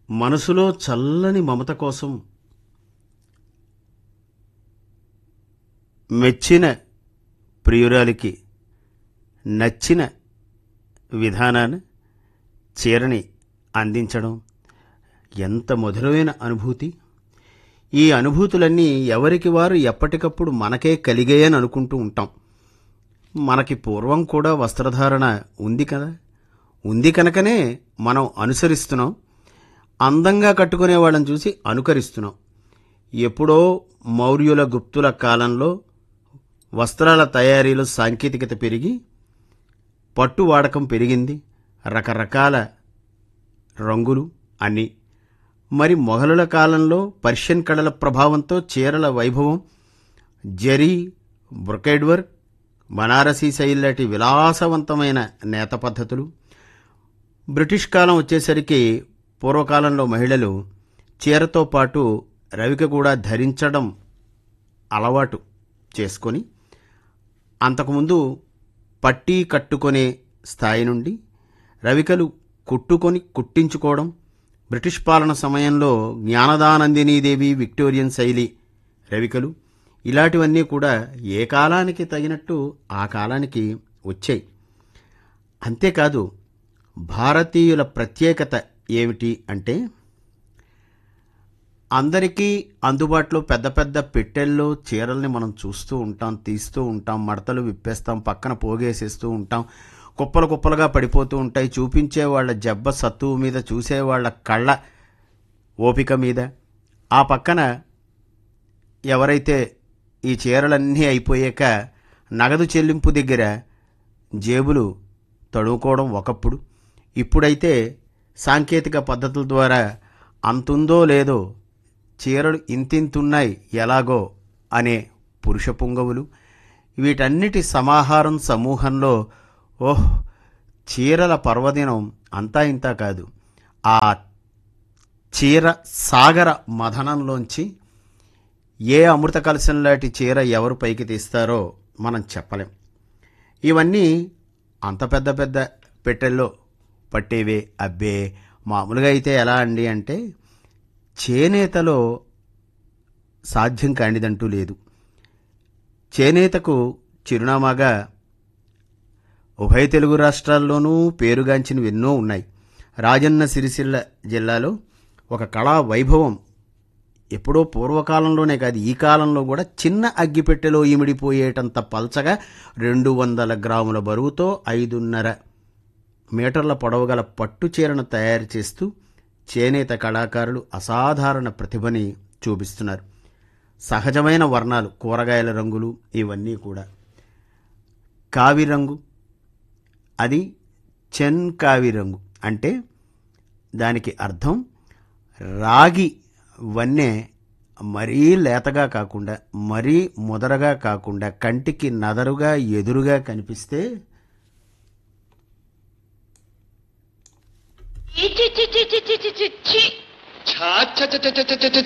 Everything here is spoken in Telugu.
మనసులో చల్లని మమత కోసం మెచ్చిన ప్రియురాలికి నచ్చిన విధానాన చీరని అందించడం ఎంత మధురమైన అనుభూతి. ఈ అనుభూతులన్నీ ఎవరికి వారు ఎప్పటికప్పుడు మనకే కలిగాయని అనుకుంటూ ఉంటాం. మనకి పూర్వం కూడా వస్త్రధారణ ఉంది కదా, ఉంది కనుకనే మనం అనుసరిస్తున్నాం. అందంగా కట్టుకునే వాళ్ళని చూసి అనుకరిస్తున్నాం. ఎప్పుడో మౌర్యుల గుప్తుల కాలంలో వస్త్రాల తయారీలో సాంకేతికత పెరిగి పట్టు వాడకం పెరిగింది, రకరకాల రంగులు అన్నీ. మరి మొఘలుల కాలంలో పర్షియన్ కళల ప్రభావంతో చీరల వైభవం, జరీ, బ్రొకేడ్ వర్క్, బనారసీ శైలి లాంటి విలాసవంతమైన నేత పద్ధతులు. బ్రిటిష్ కాలం వచ్చేసరికి పూర్వకాలంలో మహిళలు చీరతో పాటు రవిక కూడా ధరించడం అలవాటు చేసుకొని అంతకుముందు పట్టీ కట్టుకునే స్థాయి నుండి రవికలు కుట్టించుకోవడం, బ్రిటిష్ పాలన సమయంలో జ్ఞానదానందినీదేవి విక్టోరియన్ శైలి రవికలు, ఇలాంటివన్నీ కూడా ఏ కాలానికి తగినట్టు ఆ కాలానికి వచ్చాయి. అంతేకాదు భారతీయుల ప్రత్యేకత ఏమిటి అంటే, అందరికీ అందుబాటులో పెద్ద పెద్ద పెట్టెల్లో చీరల్ని మనం చూస్తూ ఉంటాం, తీస్తూ ఉంటాం, మడతలు విప్పేస్తాం, పక్కన పోగేసేస్తూ ఉంటాం, కుప్పలు కుప్పలుగా పడిపోతూ ఉంటాయి. చూపించే వాళ్ళ జబ్బ సత్తువు మీద, చూసేవాళ్ల కళ్ళ ఓపిక మీద, ఆ పక్కన ఎవరైతే ఈ చీరలన్నీ అయిపోయాక నగదు చెల్లింపు దగ్గర జేబులు తడువుకోవడం ఒకప్పుడు. ఇప్పుడైతే సాంకేతిక పద్ధతుల ద్వారా అంతుందో లేదో చీరలు ఇంతింతున్నాయి ఎలాగో అనే పురుష పుంగవులు. వీటన్నిటి సమాహారం సమూహంలో చీరల పర్వదినం అంతా ఇంతా కాదు. ఆ చీర సాగర మథనంలోంచి ఏ అమృత కలశం లాంటి చీర ఎవరు పైకి తీస్తారో మనం చెప్పలేం. ఇవన్నీ అంత పెద్ద పెద్ద పెట్టెల్లో పట్టేవే. అబ్బే, మామూలుగా అయితే ఎలా అండి అంటే, చేనేతలో సాధ్యం కానిదంటూ లేదు. చేనేతకు చిరునామాగా ఉభయ తెలుగు రాష్ట్రాల్లోనూ పేరుగాంచినవి ఎన్నో ఉన్నాయి. రాజన్న సిరిసిల్ల జిల్లాలో ఒక కళా వైభవం ఎప్పుడో పూర్వకాలంలోనే కాదు, ఈ కాలంలో కూడా చిన్న అగ్గిపెట్టెలో ఇమిడిపోయేటంత పల్చగా 200 గ్రాముల బరువుతో 5.5 మీటర్ల పొడవుగల పట్టు చీరను తయారు చేస్తూ చేనేత కళాకారులు అసాధారణ ప్రతిభని చూపిస్తున్నారు. సహజమైన వర్ణాలు, కూరగాయల రంగులు, ఇవన్నీ కూడా. కావి రంగు, అది చెన్ కావి రంగు అంటే దానికి అర్థం రాగి వన్నె మరీ లేతగా కాకుండా, మరీ ముదరగా కాకుండా, కంటికి నదరుగా ఎదురుగా కనిపిస్తే ఛీ ఛ ఛ ఛ ఛ ఛ ఛ ఛ